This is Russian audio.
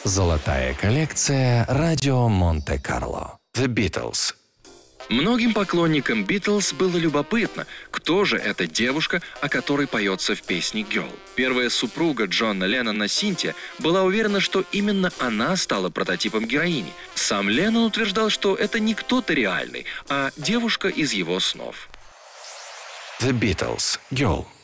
Золотая коллекция «Радио Монте-Карло». The Beatles. Многим поклонникам Битлз было любопытно, кто же эта девушка, о которой поется в песне «Girl». Первая супруга Джона Леннона, Синтия, была уверена, что именно она стала прототипом героини. Сам Леннон утверждал, что это не кто-то реальный, а девушка из его снов. The Beatles. Girl.